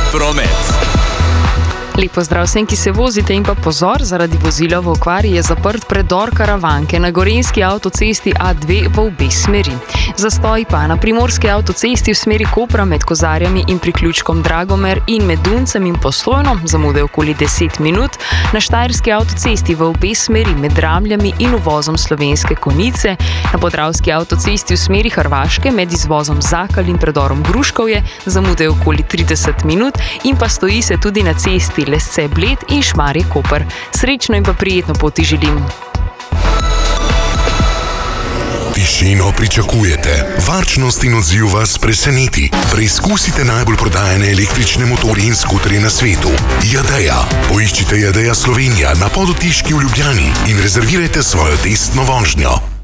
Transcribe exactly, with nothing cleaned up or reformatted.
promet. Lep pozdrav vsem, ki se vozite in pa pozor, zaradi vozila v okvari je zaprt predor Karavanke na gorenjski avtocesti A dve v obe smeri. Zastoj pa na primorski avtocesti v smeri Kopra med Kozarjami in priključkom Dragomer in med Duncem in Postojno, zamude okoli deset minut, na štajerski avtocesti v obe smeri med Ramljami in uvozom Slovenske Konjice, na podravski avtocesti v smeri Hrvaške med izvozom Zakal in predorom Gruškovje, zamude okoli trideset minut in pa stoji se tudi na cesti Lesce Bled in Šmarje Koper. Srečno in pa prijetno poti želim. Tišino pričakujete, varčnost in odziv vas preseneti. Preizkusite najbolj prodajane električne motorje in skuterje na svetu. Jadeja. Poiščite Jadeja Slovenija na Podotiški v Ljubljani in rezervirajte svojo testno vožnjo.